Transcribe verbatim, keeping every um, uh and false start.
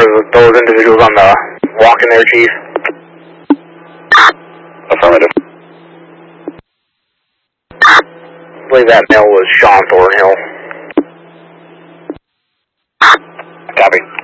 those, those individuals on the walk in there, Chief? Affirmative. I believe that male was Sean Thornhill. Copy.